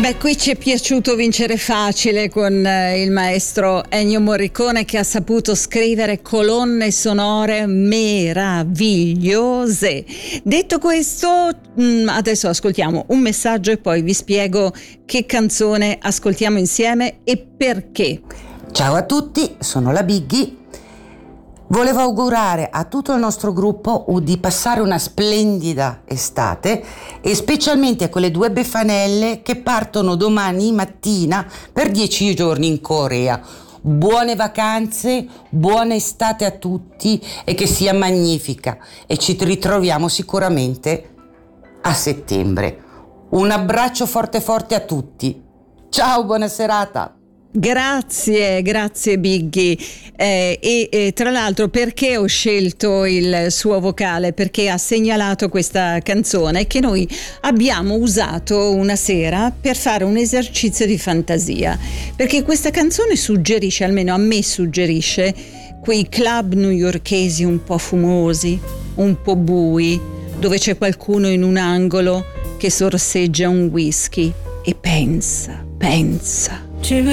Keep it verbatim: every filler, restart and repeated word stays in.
Beh, qui ci è piaciuto vincere facile con eh, il maestro Ennio Morricone, che ha saputo scrivere colonne sonore meravigliose. Detto questo, mh, adesso ascoltiamo un messaggio e poi vi spiego che canzone ascoltiamo insieme e perché. Ciao a tutti, sono la Biggie. Volevo augurare a tutto il nostro gruppo di passare una splendida estate e specialmente a quelle due beffanelle che partono domani mattina per dieci giorni in Corea. Buone vacanze, buona estate a tutti e che sia magnifica, e ci ritroviamo sicuramente a settembre. Un abbraccio forte forte a tutti. Ciao, buona serata. Grazie, grazie Biggie. Eh, e, e tra l'altro, perché ho scelto il suo vocale? Perché ha segnalato questa canzone che noi abbiamo usato una sera per fare un esercizio di fantasia, perché questa canzone suggerisce, almeno a me suggerisce, quei club newyorkesi un po' fumosi, un po' bui, dove c'è qualcuno in un angolo che sorseggia un whisky e pensa, pensa